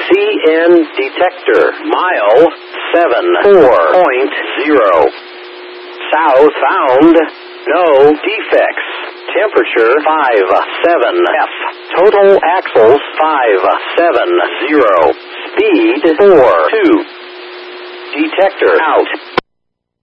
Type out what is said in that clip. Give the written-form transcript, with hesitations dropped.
CN detector. Mile 74.0. Southbound. No defects. Temperature 57F. Total axles 570. Speed 42. Detector out.